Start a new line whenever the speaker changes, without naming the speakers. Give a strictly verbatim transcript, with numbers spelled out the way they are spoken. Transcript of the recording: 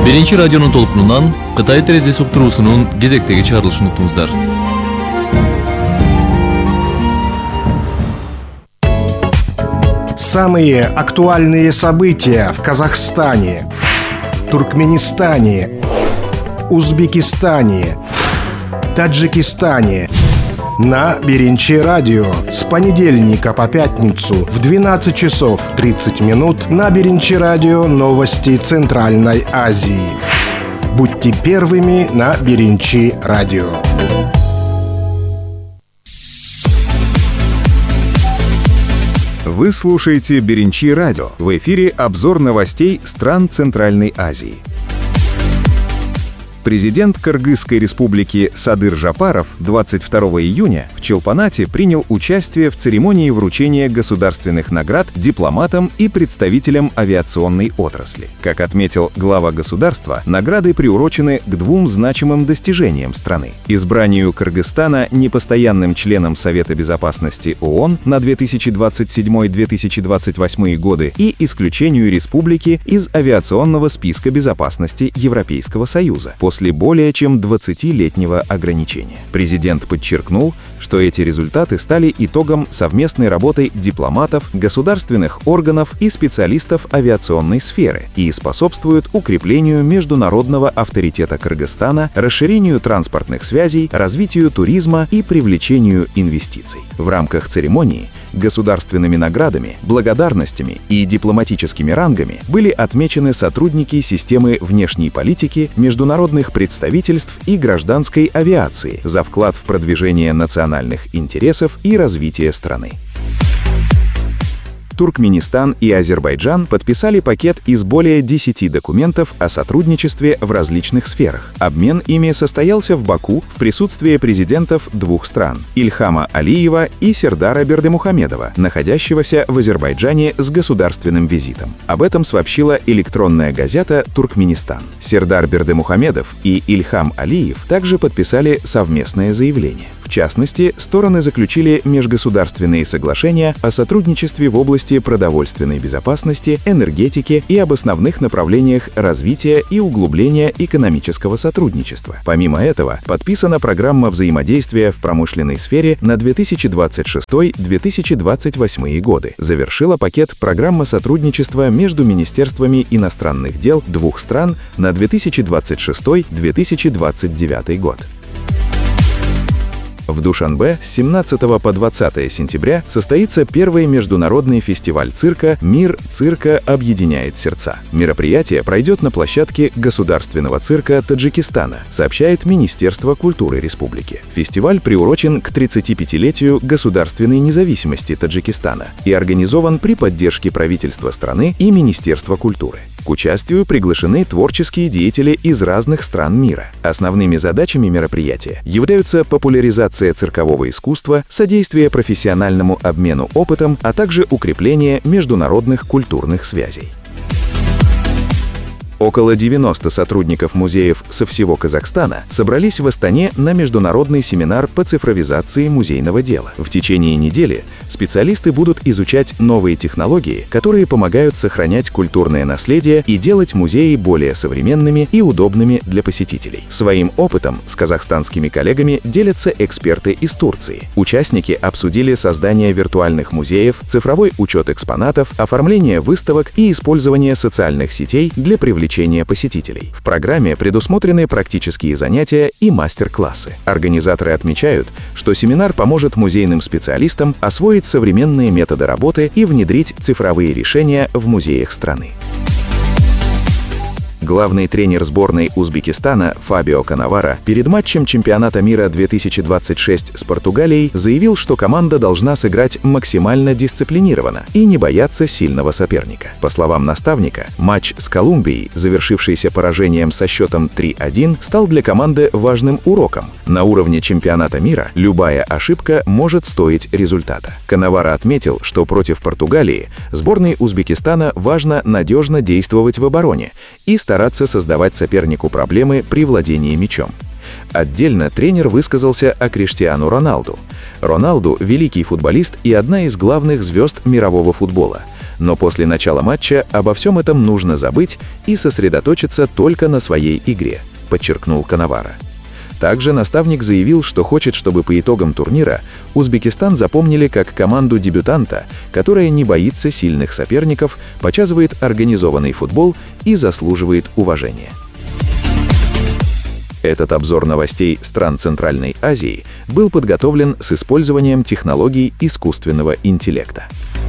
Биринчи радионун толкунунан Кытай терезеси уктуруусунун кезектеги чыгарылышын уктуңуздар.
Самые актуальные события в Казахстане, Туркменистане, Узбекистане, Таджикистане на Биринчи радио с понедельника по пятницу в двенадцать часов тридцать минут на Биринчи радио новости Центральной Азии. Будьте первыми на Биринчи радио.
Вы слушаете Биринчи радио. В эфире обзор новостей стран Центральной Азии. Президент Кыргызской республики Садыр Жапаров двадцать второго июня в Чолпанате принял участие в церемонии вручения государственных наград дипломатам и представителям авиационной отрасли. Как отметил глава государства, награды приурочены к двум значимым достижениям страны: избранию Кыргызстана непостоянным членом Совета безопасности ООН на две тысячи двадцать седьмой — две тысячи двадцать восьмой годы и исключению республики из авиационного списка безопасности Европейского Союза после более чем двадцатилетнего ограничения. Президент подчеркнул, что эти результаты стали итогом совместной работы дипломатов, государственных органов и специалистов авиационной сферы и способствуют укреплению международного авторитета Кыргызстана, расширению транспортных связей, развитию туризма и привлечению инвестиций. В рамках церемонии государственными наградами, благодарностями и дипломатическими рангами были отмечены сотрудники системы внешней политики, международных представительств и гражданской авиации за вклад в продвижение национальных интересов и развитие страны. Туркменистан и Азербайджан подписали пакет из более десяти документов о сотрудничестве в различных сферах. Обмен ими состоялся в Баку в присутствии президентов двух стран – Ильхама Алиева и Сердара Бердымухамедова, находящегося в Азербайджане с государственным визитом. Об этом сообщила электронная газета «Туркменистан». Сердар Бердымухамедов и Ильхам Алиев также подписали совместное заявление. В частности, стороны заключили межгосударственные соглашения о сотрудничестве в области продовольственной безопасности, энергетики и об основных направлениях развития и углубления экономического сотрудничества. Помимо этого, подписана программа взаимодействия в промышленной сфере на две тысячи двадцать шестой — две тысячи двадцать восьмой годы. Завершила пакет программа сотрудничества между министерствами иностранных дел двух стран на две тысячи двадцать шестой — две тысячи двадцать девятый год. В Душанбе с семнадцатого по двадцатое сентября состоится первый международный фестиваль цирка «Мир цирка объединяет сердца». Мероприятие пройдет на площадке Государственного цирка Таджикистана, сообщает Министерство культуры республики. Фестиваль приурочен к тридцатипятилетию государственной независимости Таджикистана и организован при поддержке правительства страны и Министерства культуры. К участию приглашены творческие деятели из разных стран мира. Основными задачами мероприятия являются популяризация циркового искусства, содействие профессиональному обмену опытом, а также укрепление международных культурных связей. Около девяноста сотрудников музеев со всего Казахстана собрались в Астане на международный семинар по цифровизации музейного дела. В течение недели специалисты будут изучать новые технологии, которые помогают сохранять культурное наследие и делать музеи более современными и удобными для посетителей. Своим опытом с казахстанскими коллегами делятся эксперты из Турции. Участники обсудили создание виртуальных музеев, цифровой учет экспонатов, оформление выставок и использование социальных сетей для привлечения посетителей. В программе предусмотрены практические занятия и мастер-классы. Организаторы отмечают, что семинар поможет музейным специалистам освоить современные методы работы и внедрить цифровые решения в музеях страны. Главный тренер сборной Узбекистана Фабио Канаваро перед матчем чемпионата мира две тысячи двадцать шесть с Португалией заявил, что команда должна сыграть максимально дисциплинированно и не бояться сильного соперника. По словам наставника, матч с Колумбией, завершившийся поражением со счетом три один, стал для команды важным уроком. На уровне чемпионата мира любая ошибка может стоить результата. Канаваро отметил, что против Португалии сборной Узбекистана важно надежно действовать в обороне и стараться создавать сопернику проблемы при владении мячом. Отдельно тренер высказался о Криштиану Роналду. Роналду – великий футболист и одна из главных звезд мирового футбола. Но после начала матча обо всем этом нужно забыть и сосредоточиться только на своей игре, подчеркнул Канаваро. Также наставник заявил, что хочет, чтобы по итогам турнира Узбекистан запомнили как команду-дебютанта, которая не боится сильных соперников, показывает организованный футбол и заслуживает уважения. Этот обзор новостей стран Центральной Азии был подготовлен с использованием технологий искусственного интеллекта.